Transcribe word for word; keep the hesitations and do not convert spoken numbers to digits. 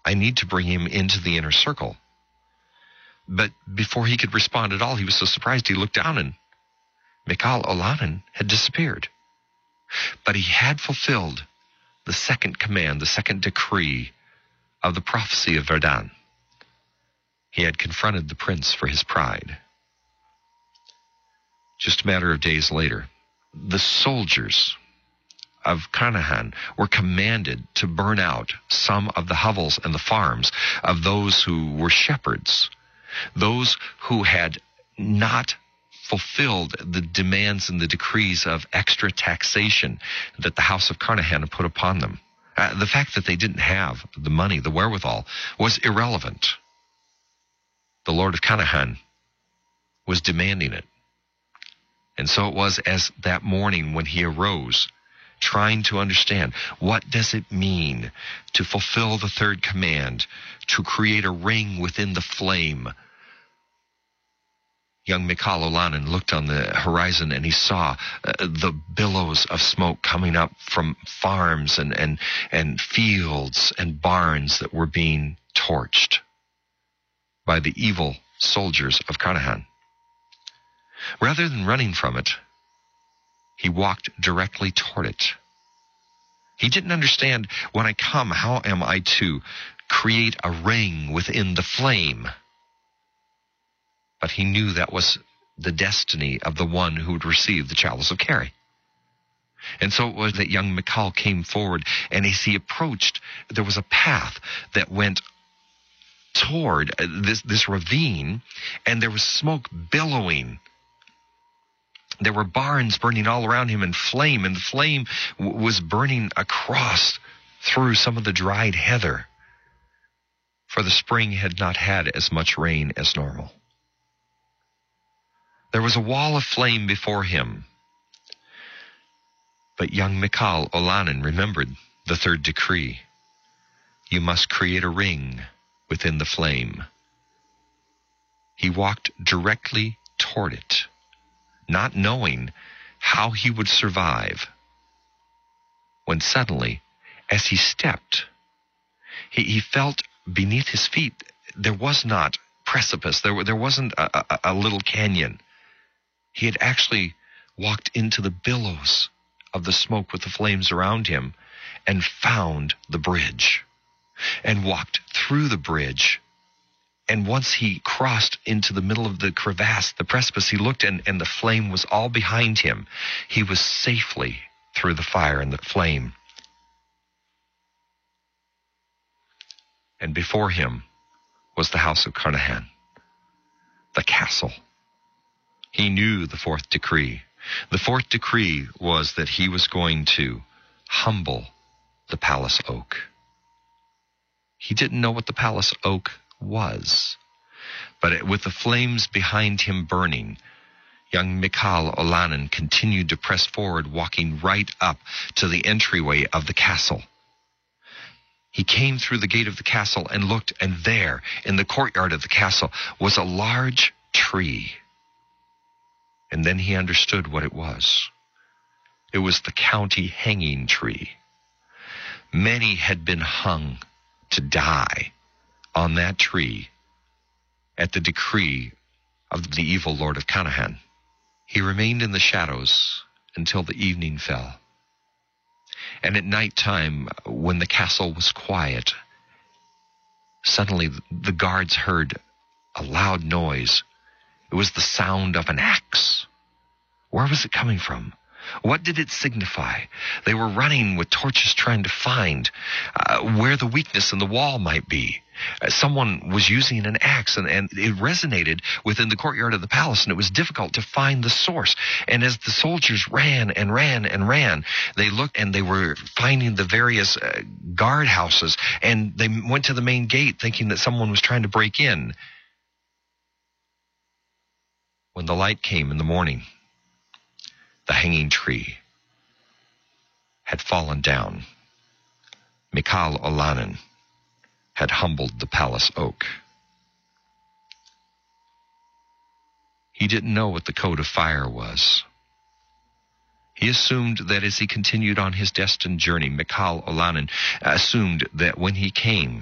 I need to bring him into the inner circle. But before he could respond at all, he was so surprised he looked down and Michal Olanin had disappeared. But he had fulfilled the second command, the second decree of the prophecy of Verdun. He had confronted the prince for his pride. Just a matter of days later, the soldiers of Carnahan were commanded to burn out some of the hovels and the farms of those who were shepherds, those who had not fulfilled the demands and the decrees of extra taxation that the House of Carnahan had put upon them. Uh, the fact that they didn't have the money, the wherewithal, was irrelevant. The Lord of Carnahan was demanding it. And so it was as that morning when he arose, trying to understand, what does it mean to fulfill the third command, to create a ring within the flame? Young Michal Olanin looked on the horizon and he saw uh, the billows of smoke coming up from farms and, and, and fields and barns that were being torched by the evil soldiers of Carnahan. Rather than running from it, he walked directly toward it. He didn't understand, when I come, how am I to create a ring within the flame? But he knew that was the destiny of the one who would receive the chalice of Kerry. And so it was that young Michal came forward, and as he approached, there was a path that went toward this, this ravine, and there was smoke billowing. There were barns burning all around him and flame, and the flame w- was burning across through some of the dried heather, for the spring had not had as much rain as normal. There was a wall of flame before him. But young Michal Olanin remembered the third decree. You must create a ring within the flame. He walked directly toward it, not knowing how he would survive, when suddenly, as he stepped, he, he felt beneath his feet there was not precipice, there, there wasn't a, a, a little canyon. He had actually walked into the billows of the smoke with the flames around him and found the bridge and walked through the bridge. And once he crossed into the middle of the crevasse, the precipice, he looked and, and the flame was all behind him. He was safely through the fire and the flame. And before him was the House of Carnahan, the castle. He knew the fourth decree. The fourth decree was that he was going to humble the palace oak. He didn't know what the palace oak was, but with the flames behind him burning, young Michal Olanin continued to press forward, walking right up to the entryway of the castle. He came through the gate of the castle and looked, and there, in the courtyard of the castle, was a large tree. And then he understood what it was. It was the county hanging tree. Many had been hung to die on that tree at the decree of the evil Lord of Carnahan. He remained in the shadows until the evening fell. And at night time, when the castle was quiet, suddenly the guards heard a loud noise. It was the sound of an axe. Where was it coming from? What did it signify? They were running with torches trying to find uh, where the weakness in the wall might be. Uh, someone was using an axe, and, and it resonated within the courtyard of the palace, and it was difficult to find the source. And as the soldiers ran and ran and ran, they looked and they were finding the various uh, guard houses, and they went to the main gate thinking that someone was trying to break in. When the light came in the morning, the hanging tree had fallen down. Michal Olanin had humbled the palace oak. He didn't know what the code of fire was. He assumed that as he continued on his destined journey, Michal Olanin assumed that when he came